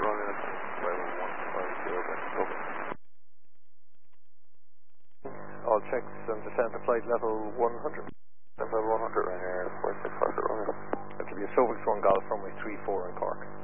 All checks and descent to flight level 100. Level 100 right here, 46 Foxtrot Romeo. It'll be a Sofix 1 Golf runway 34 in Cork.